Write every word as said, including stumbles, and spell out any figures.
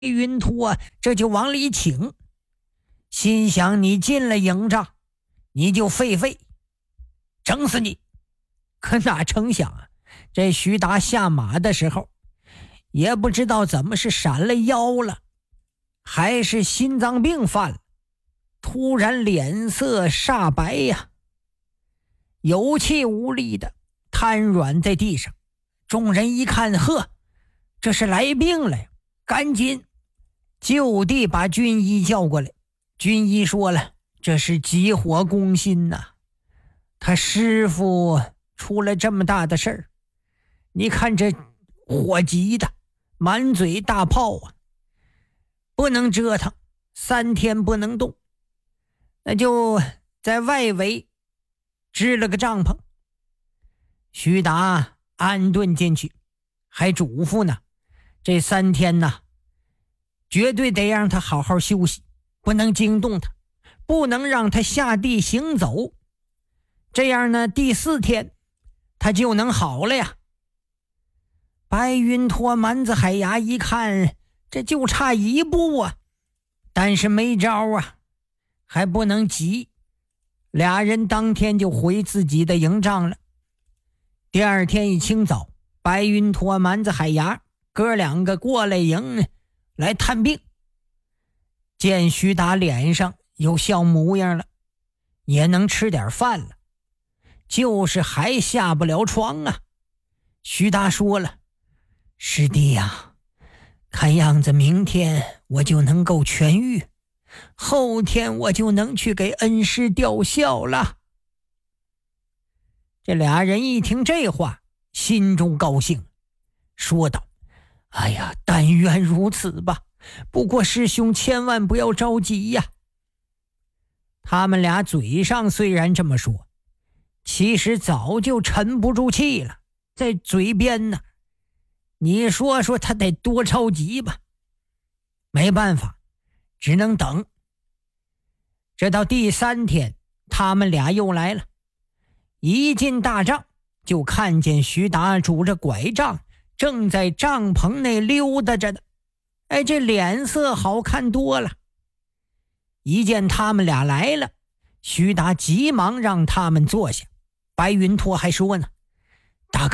云托这就往里请，心想你进了营帐，你就废废，整死你。可哪成想啊，这徐达下马的时候，也不知道怎么是闪了腰了，还是心脏病犯了，突然脸色煞白呀，有气无力的瘫软在地上。众人一看，呵，这是来病了呀，赶紧就地把军医叫过来。军医说了，这是急火攻心呐、啊，他师傅出了这么大的事儿，你看这火急的满嘴大泡啊，不能折腾，三天不能动，那就在外围支了个帐篷。徐达安顿进去，还嘱咐呢，这三天呢，绝对得让他好好休息，不能惊动他，不能让他下地行走，这样呢，第四天他就能好了呀。白云托、蛮子海牙一看，这就差一步啊，但是没招啊，还不能急。俩人当天就回自己的营帐了。第二天一清早，白云托、蛮子海牙哥两个过来营来探病，见徐达脸上有笑模样了，也能吃点饭了，就是还下不了床啊。徐达说了，师弟呀，看样子明天我就能够痊愈，后天我就能去给恩师吊孝了。这俩人一听这话，心中高兴，说道，哎呀，但愿如此吧，不过师兄千万不要着急呀。他们俩嘴上虽然这么说，其实早就沉不住气了，在嘴边呢，你说说他得多着急吧。没办法，只能等。这到第三天，他们俩又来了，一进大帐就看见徐达拄着拐杖正在帐篷内溜达着呢。哎，这脸色好看多了。一见他们俩来了，徐达急忙让他们坐下。白云托还说呢，